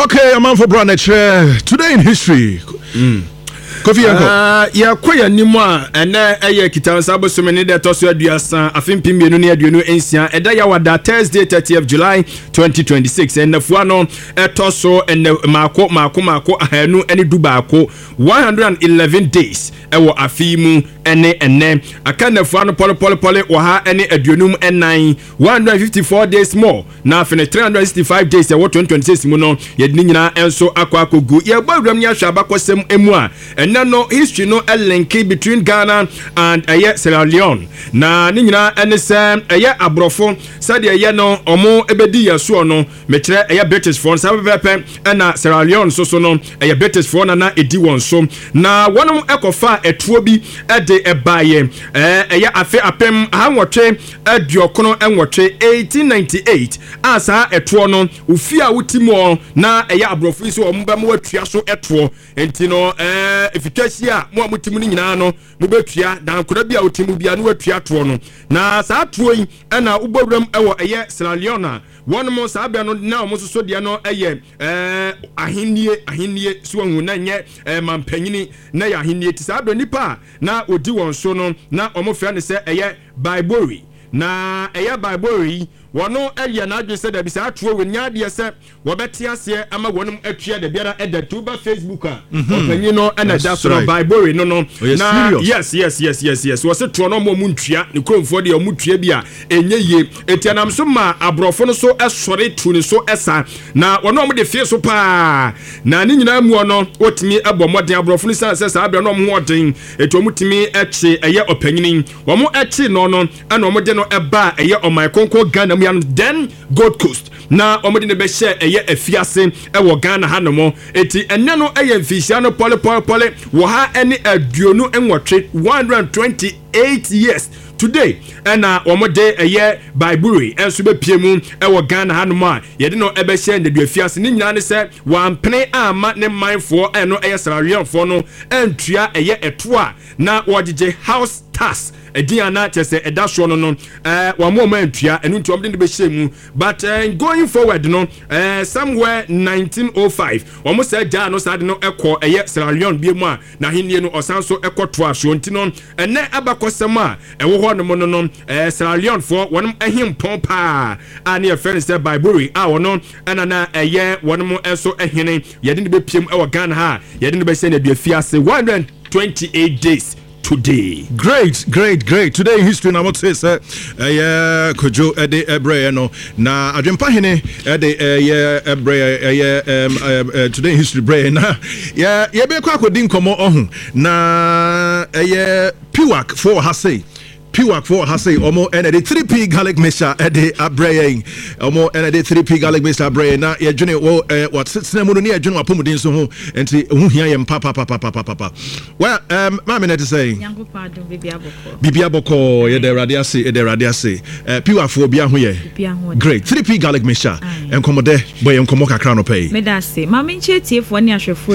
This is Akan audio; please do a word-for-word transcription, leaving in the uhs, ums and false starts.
Okay, I'm on for Brandon. Today in history. Mm. Kofi Yanko. Ah, ya kwaya nimu a ene eye kitan sabo so meni de toso aduasa afimpi mienu ne aduonu ensia eda ya wada Thursday thirtieth July twenty twenty-six en nafuwa no etoso en mako mako mako ahanu ene dubaako one hundred eleven days ewo afimu ene ene aka nafuwa no pole pole pole oha ene aduonum enan one hundred fifty-four days more na afene three hundred sixty-five days ewo twenty twenty-six mu no ye ni nyina enso akwa akogu ye gbawuram nya hwa abakosem emu a ene no history no a link between Ghana and uh, Sierra Leone na ni nyina ene se eye abrofo sade eye no omo ebedi yaso no mekire eye British for sa pepe na Sierra Leone so so no eye British for na na edi won so na wonom ekofa etuo bi ede ebaye eh eye afe apem hanwotwe adiokono enwotwe eighteen ninety-eight asa etuo no ofi a wotimo na eye abrofo so omo ba mo atua so etuo enti no eh efikasia mo amutimu ni nyina no mo betua dan kora bia otimu bia no watua to no na saa tuo yi na ubowram ewo eye Sierra Leone one mo saa bia no na mo so dia no eye eh ahennie ahennie so hu na nye eh, mampanyini na ya ahennie ti saa bia nipa na odi won so no na omo fra ne se eye Baibori na eye Baibori wono eye na adwe se da bi saa tuo we nya de se wo beti ase ama wonum atua da biara eda tuba Facebook a opanyi no na da so Bible no no na yes yes yes yes yes wo se tuo no mo mu ntua ne kromfo de mo tua bi a enye ye etianam so ma abrofo no so esore tu ne so esa na wono mo de fie so pa na ni nyina mu no otimi ebo moden abrofo no sa se sa bia no mo hoden etu omutimi eche eye opanyini wo mo eche no no ana mo de no eba eye omai konko Ghana then Gold Coast na omodi ne be share eye afiase e wo Ghana ha no mo eti enne no eye mfisia no pole pole pole wo ha ene aduonu enwotwe one hundred twenty-eight years today ena omode eye Baiburi enso be piemu e wo Ghana ha no mo a ye de no e be share ndu afiase ni nyina ne se wampene ama ne manfo eno eye Sierra Leone fo no entua eye eto a na wogege house tax Ediana chese edasho no no eh wa mo ma ntua enu ntua mde be shemu but uh, going forward no eh somewhere nineteen oh five wa mo say ja no sad no ekọ eye Sierra Leone bi mu a na henie no osanso ekọ to aso nti no ene abakosem a ewo ho no no no eh Sierra Leone for wonum ehim pompa ani e friend say Baiburi a wono ena na eye wonum enso ehene yede ne be piem e wo Ghana ha yede ne be say na duafiase one hundred twenty-eight days today. Great, great, great. Today in history, I would say, sir, yeah, Kojo, Ede, Ebre, no, na, Adjempa Hene, Ede, yeah, Ebre, yeah, today in history, Bre, na, yeah, yeah, be kwa kodin komo ohun, na, yeah, Piwak for Hase. Piwak for Hase, omo, and a three P garlic mesha, Ede, Abre, omo, and a three P garlic mesha, Bre, na, yeah, Johnny, what sits Nemuni, a general Pumudin, so, and see, who here am papa, papa, papa, papa. Well, um, Mamma, to say, Bibia Boko, yeah, the radiasi, the radiasi, Piwak for Biahuye, great, three P garlic mesha, and Commode, boy, and Comoca crown of pay. Medase, Mamma, cheat if one year